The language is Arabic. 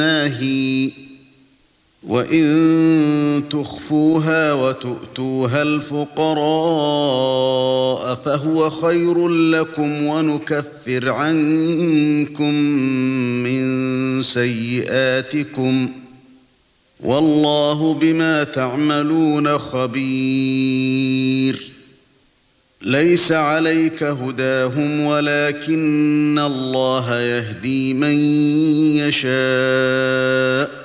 وَإِن تُخْفُوهَا وَتُؤْتُوهَا الْفُقَرَاءَ فَهُوَ خَيْرٌ لَّكُمْ وَنُكَفِّرْ عَنكُم مِّن سَيِّئَاتِكُمْ وَاللَّهُ بِمَا تَعْمَلُونَ خَبِيرٌ لَيْسَ عَلَيْكَ هُدَاهُمْ وَلَكِنَّ اللَّهَ يَهْدِي مَن يَشَاءُ